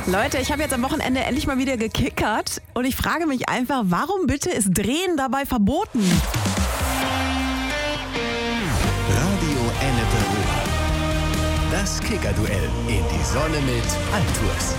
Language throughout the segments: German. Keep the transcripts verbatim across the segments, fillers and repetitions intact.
Leute, ich habe jetzt am Wochenende endlich mal wieder gekickert und ich frage mich einfach, warum bitte ist Drehen dabei verboten? Radio Ennepe Ruhr. Das Kicker-Duell in die Sonne mit Altours.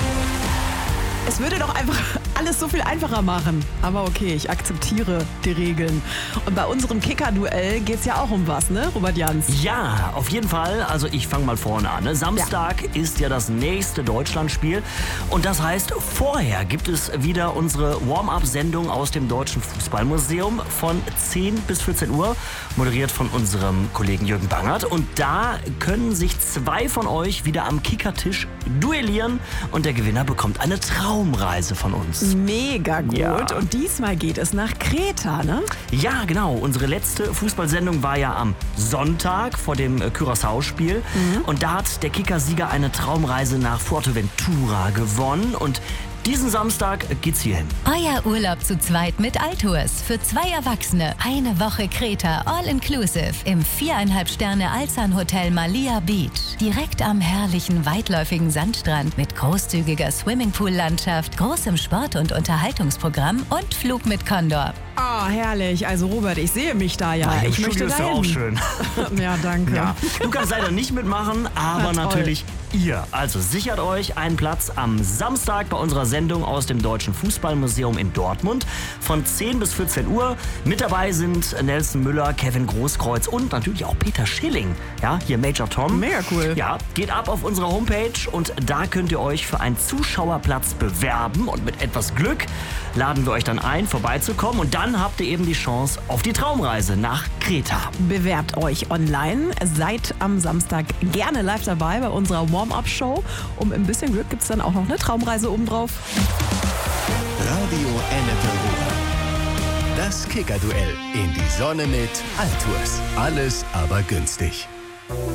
Es würde doch einfach alles so viel einfacher machen. Aber okay, ich akzeptiere die Regeln. Und bei unserem Kicker-Duell geht es ja auch um was, ne, Robert Jans? Ja, auf jeden Fall. Also ich fange mal vorne an. Ne? Samstag ja. ist ja das nächste Deutschlandspiel. Und das heißt, vorher gibt es wieder unsere Warm-up-Sendung aus dem Deutschen Fußballmuseum von zehn bis vierzehn Uhr, moderiert von unserem Kollegen Jürgen Bangert. Und da können sich zwei von euch wieder am Kickertisch duellieren. Und der Gewinner bekommt eine Traumreise von uns. Mega gut. Ja. Und diesmal geht es nach Kreta, ne? Ja, genau. Unsere letzte Fußballsendung war ja am Sonntag vor dem Curaçao-Spiel. Mhm. Und da hat der Kicker-Sieger eine Traumreise nach Fuerteventura gewonnen. Und diesen Samstag geht's hierhin. Euer Urlaub zu zweit mit Altours. Für zwei Erwachsene. Eine Woche Kreta, all inclusive. Im viereinhalb Sterne Alsan Hotel Malia Beach. Direkt am herrlichen, weitläufigen Sandstrand mit großzügiger Swimmingpool-Landschaft, großem Sport- und Unterhaltungsprogramm und Flug mit Condor. Ah, oh, herrlich. Also Robert, ich sehe mich da ja. Im ich Studio möchte ist ja dahin. auch schön. Ja, danke. Ja. Du kannst leider nicht mitmachen, aber Na, natürlich ihr. Also sichert euch einen Platz am Samstag bei unserer Sendung aus dem Deutschen Fußballmuseum in Dortmund von zehn bis vierzehn Uhr. Mit dabei sind Nelson Müller, Kevin Großkreuz und natürlich auch Peter Schilling. Ja, hier Major Tom. Mega cool. Ja, geht ab auf unsere Homepage und da könnt ihr euch für einen Zuschauerplatz bewerben und mit etwas Glück laden wir euch dann ein, vorbeizukommen und dann habt ihr eben die Chance auf die Traumreise nach Kreta. Bewerbt euch online. Seid am Samstag gerne live dabei bei unserer Warm-up-Show. Um ein bisschen Glück gibt es dann auch noch eine Traumreise obendrauf. Radio Ennepe Ruhr. Das Kicker-Duell in die Sonne mit Altours. Alles aber günstig.